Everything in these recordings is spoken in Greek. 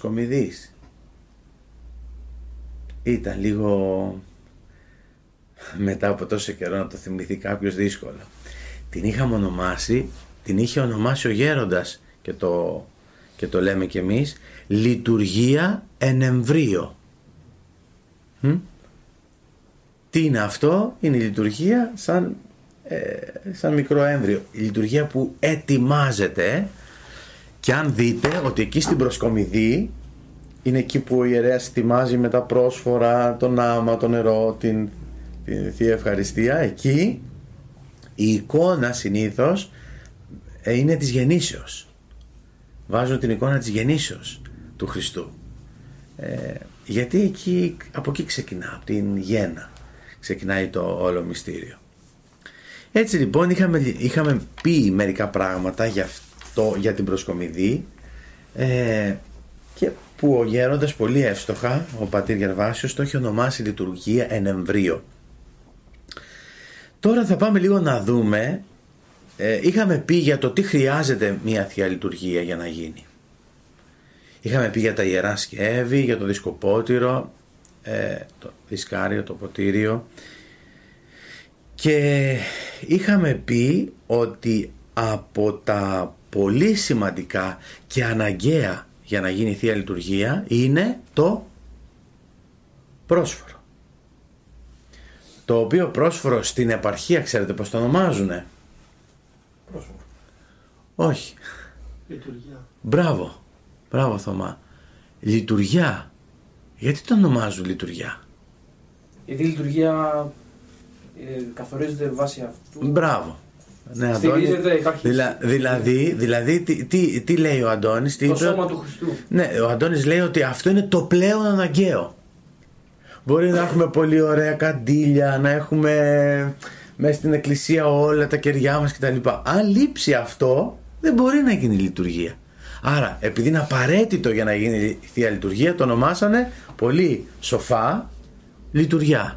προσκομιδής. Ήταν λίγο, μετά από τόσο καιρό να το θυμηθεί κάποιος, δύσκολο. Την είχε ονομάσει ο γέροντας και το λέμε κι εμείς, λειτουργία εν εμβρίο. Τι είναι αυτό? Είναι η λειτουργία σαν μικρό έμβριο. Η λειτουργία που ετοιμάζεται, και αν δείτε ότι εκεί στην προσκομιδή είναι εκεί που ο ιερέας ετοιμάζει με τα πρόσφορα, τον άμα, το νερό, την Θεία Ευχαριστία. Εκεί η εικόνα συνήθως είναι της γεννήσεως. Βάζουν την εικόνα της γεννήσεως του Χριστού. Γιατί από εκεί ξεκινά, από την γέννα ξεκινάει το όλο μυστήριο. Έτσι λοιπόν είχαμε πει μερικά πράγματα για την προσκομιδή, και που ο γέροντας πολύ εύστοχα, ο πατήρ Γερβάσιος, το έχει ονομάσει λειτουργία εν εμβρίο. Τώρα θα πάμε λίγο να δούμε, είχαμε πει για το τι χρειάζεται μια Θεία Λειτουργία για να γίνει. Είχαμε πει για τα ιερά σκεύη, για το δισκοπότηρο, το δισκάριο, το ποτήριο, και είχαμε πει ότι από τα πολύ σημαντικά και αναγκαία για να γίνει Θεία Λειτουργία είναι το πρόσφορο. Το οποίο πρόσφορο στην επαρχία ξέρετε πως το ονομάζουνε? Πρόσφορο. Όχι. Λειτουργία. Μπράβο Θωμά. Λειτουργιά. Γιατί το ονομάζουν λειτουργιά? Γιατί η λειτουργία καθορίζεται βάσει αυτού. Μπράβο. Ναι, Αντώνη, δηλαδή τι λέει ο Αντώνης? Το σώμα του Χριστού. Ναι, ο Αντώνης λέει ότι αυτό είναι το πλέον αναγκαίο. Μπορεί να έχουμε πολύ ωραία καντήλια, να έχουμε μέσα στην εκκλησία όλα τα κεριά μας κτλ. Αν λείψει αυτό, δεν μπορεί να γίνει λειτουργία. Άρα, επειδή είναι απαραίτητο για να γίνει Θεία Λειτουργία, το ονομάσανε πολύ σοφά λειτουργιά.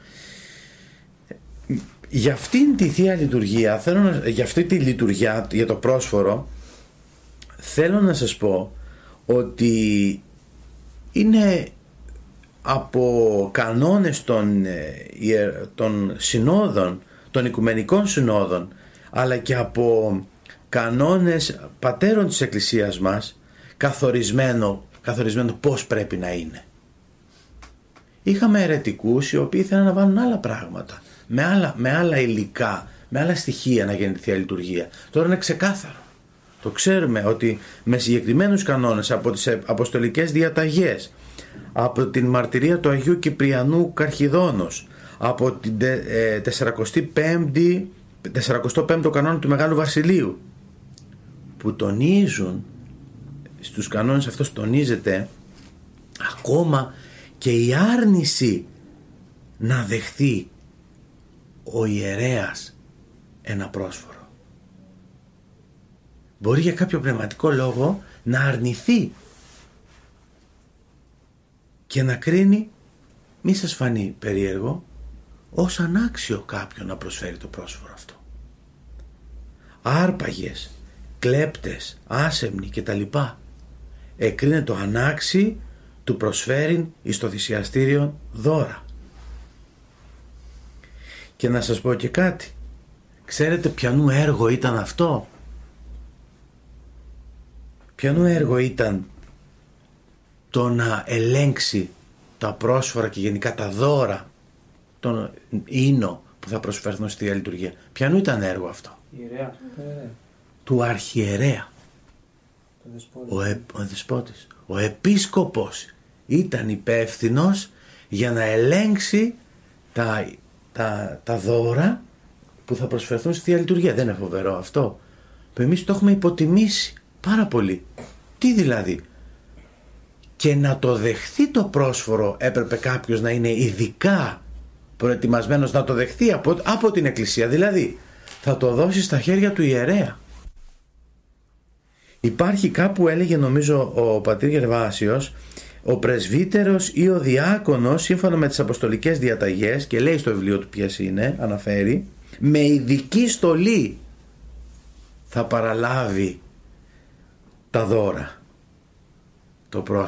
Για αυτήν τη Θεία Λειτουργία, για αυτή τη λειτουργία, για το πρόσφορο, θέλω να σας πω ότι είναι από κανόνες των συνόδων, των οικουμενικών συνόδων, αλλά και από κανόνες πατέρων της Εκκλησίας μας, καθορισμένο πώς πρέπει να είναι. Είχαμε αιρετικούς οι οποίοι ήθελαν να βάλουν άλλα πράγματα, με άλλα υλικά, με άλλα στοιχεία να γίνει Θεία Λειτουργία. Τώρα είναι ξεκάθαρο. Το ξέρουμε ότι με συγκεκριμένους κανόνες από τις αποστολικές διαταγές, από την μαρτυρία του Αγίου Κυπριανού Καρχιδόνος, από την 45ο κανόνα του Μεγάλου Βασιλείου, που τονίζουν, στους κανόνες αυτός τονίζεται ακόμα και η άρνηση να δεχθεί ο ιερέας ένα πρόσφορο. Μπορεί για κάποιο πνευματικό λόγο να αρνηθεί και να κρίνει, μη σας φανεί περίεργο, ως ανάξιο κάποιον να προσφέρει το πρόσφορο αυτό. Άρπαγες, κλέπτες, άσεμνοι κτλ. Εκρίνεται το ανάξι του προσφέρειν εις το θυσιαστήριον δώρα. Και να σας πω και κάτι. Ξέρετε ποιανού έργο ήταν αυτό? Ποιανού έργο ήταν το να ελέγξει τα πρόσφορα και γενικά τα δώρα, τον ίνο που θα προσφερθούν στη Θεία Λειτουργία? Ποιανού ήταν έργο αυτό? Ιερέα. Του αρχιερέα. Ο δεσπότης. Ο επίσκοπος ήταν υπεύθυνος για να ελέγξει τα δώρα που θα προσφερθούν στη Θεία Λειτουργία. Δεν είναι φοβερό αυτό? Που εμείς το έχουμε υποτιμήσει πάρα πολύ. Τι δηλαδή? Και να το δεχθεί το πρόσφορο έπρεπε κάποιος να είναι ειδικά προετοιμασμένος να το δεχθεί από την Εκκλησία. Δηλαδή θα το δώσει στα χέρια του ιερέα. Υπάρχει κάπου, έλεγε νομίζω ο πατήρ Γερβάσιος, ο πρεσβύτερος ή ο διάκονος σύμφωνα με τις αποστολικές διαταγές, και λέει στο βιβλίο του ποιες είναι, αναφέρει, με ειδική στολή θα παραλάβει τα δώρα, το πρόσωπο.